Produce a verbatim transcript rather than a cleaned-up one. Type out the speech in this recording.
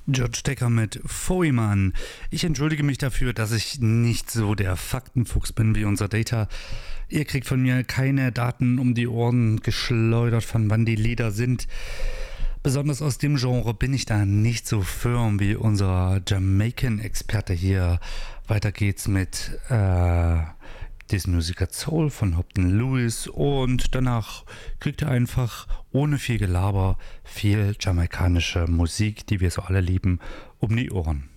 George Decker mit Foiman. Ich entschuldige mich dafür, dass ich nicht so der Faktenfuchs bin wie unser Data. Ihr kriegt von mir keine Daten um die Ohren geschleudert, von wann die Lieder sind. Besonders aus dem Genre bin ich da nicht so firm wie unser Jamaican-Experte hier. Weiter geht's mit äh, This Music at Soul von Hopton Lewis und danach kriegt ihr einfach ohne viel Gelaber viel jamaikanische Musik, die wir so alle lieben, um die Ohren.